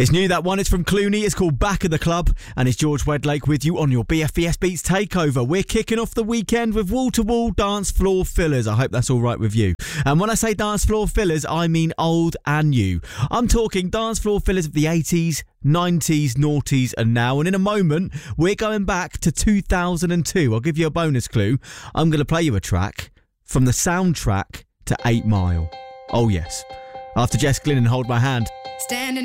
It's new, that one. It's from Clooney. It's called Back of the Club, and it's George Wedlake with you on your BFBS Beats Takeover. We're kicking off the weekend with wall-to-wall dance floor fillers. I hope that's all right with you. And when I say dance floor fillers, I mean old and new. I'm talking dance floor fillers of the 80s, 90s, noughties and now. And in a moment, we're going back to 2002. I'll give you a bonus clue. I'm going to play you a track from the soundtrack to 8 Mile. Oh yes. After Jess Glynn and Hold My Hand. Standing